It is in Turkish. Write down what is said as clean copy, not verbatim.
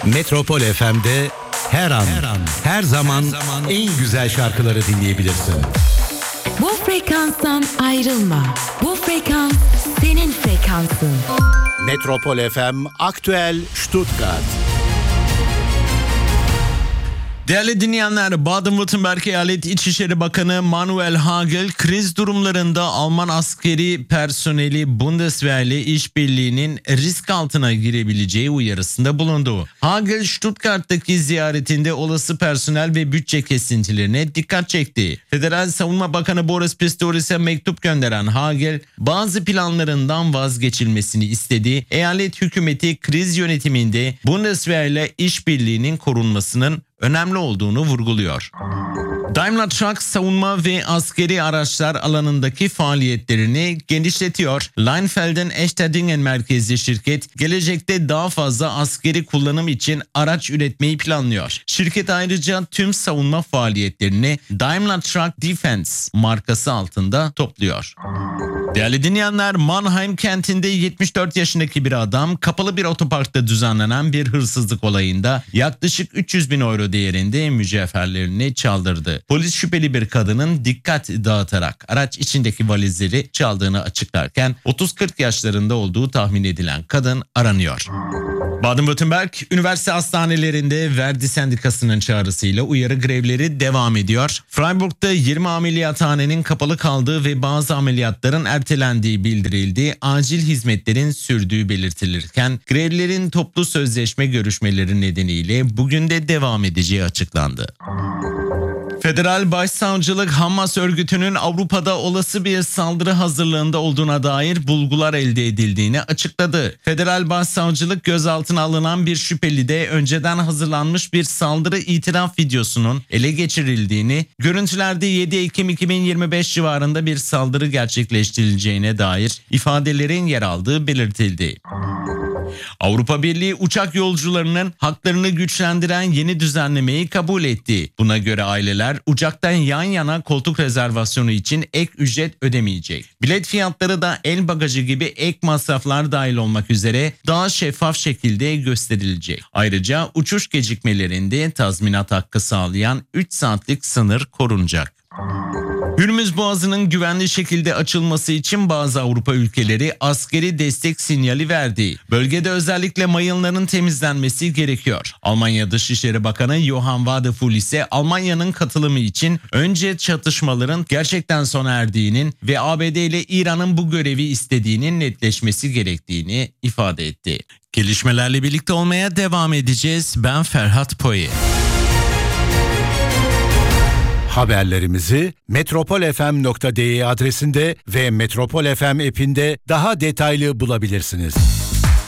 Metropol FM'de her an, her zaman en güzel şarkıları dinleyebilirsin. Bu frekanstan ayrılma. Bu frekans senin frekansın. Metropol FM Aktüel Stuttgart. Değerli dinleyenler, Baden-Württemberg Eyalet İçişleri Bakanı Manuel Hagel, kriz durumlarında Alman askeri personeli Bundeswehr ile işbirliğinin risk altına girebileceği uyarısında bulundu. Hagel, Stuttgart'taki ziyaretinde olası personel ve bütçe kesintilerine dikkat çekti. Federal Savunma Bakanı Boris Pistorius'e mektup gönderen Hagel, bazı planlarından vazgeçilmesini istedi. Eyalet hükümeti kriz yönetiminde Bundeswehr ile işbirliğinin korunmasının önemli olduğunu vurguluyor. Daimler Truck savunma ve askeri araçlar alanındaki faaliyetlerini genişletiyor. Leinfelden Echterdingen merkezli şirket gelecekte daha fazla askeri kullanım için araç üretmeyi planlıyor. Şirket ayrıca tüm savunma faaliyetlerini Daimler Truck Defense markası altında topluyor. Değerli dinleyenler, Mannheim kentinde 74 yaşındaki bir adam kapalı bir otoparkta düzenlenen bir hırsızlık olayında yaklaşık 300 bin euro değerinde mücevherlerini çaldırdı. Polis şüpheli bir kadının dikkat dağıtarak araç içindeki valizleri çaldığını açıklarken 30-40 yaşlarında olduğu tahmin edilen kadın aranıyor. Baden-Württemberg üniversite hastanelerinde Verdi Sendikası'nın çağrısıyla uyarı grevleri devam ediyor. Freiburg'da 20 ameliyathanenin kapalı kaldığı ve bazı ameliyatların ertelendiği bildirildi. Acil hizmetlerin sürdüğü belirtilirken grevlerin toplu sözleşme görüşmeleri nedeniyle bugün de devam edeceği açıklandı. Federal Başsavcılık, Hamas örgütünün Avrupa'da olası bir saldırı hazırlığında olduğuna dair bulgular elde edildiğini açıkladı. Federal Başsavcılık, gözaltına alınan bir şüpheli de önceden hazırlanmış bir saldırı itiraf videosunun ele geçirildiğini, görüntülerde 7 Ekim 2025 civarında bir saldırı gerçekleştirileceğine dair ifadelerin yer aldığı belirtildi. Avrupa Birliği uçak yolcularının haklarını güçlendiren yeni düzenlemeyi kabul etti. Buna göre aileler uçaktan yan yana koltuk rezervasyonu için ek ücret ödemeyecek. Bilet fiyatları da el bagajı gibi ek masraflar dahil olmak üzere daha şeffaf şekilde gösterilecek. Ayrıca uçuş gecikmelerinde tazminat hakkı sağlayan 3 saatlik sınır korunacak. Hürmüz Boğazı'nın güvenli şekilde açılması için bazı Avrupa ülkeleri askeri destek sinyali verdi. Bölgede özellikle mayınların temizlenmesi gerekiyor. Almanya Dışişleri Bakanı Johann Wadephul ise Almanya'nın katılımı için önce çatışmaların gerçekten sona erdiğinin ve ABD ile İran'ın bu görevi istediğinin netleşmesi gerektiğini ifade etti. Gelişmelerle birlikte olmaya devam edeceğiz. Ben Ferhat Poye. Haberlerimizi metropolfm.de adresinde ve Metropol FM app'inde daha detaylı bulabilirsiniz.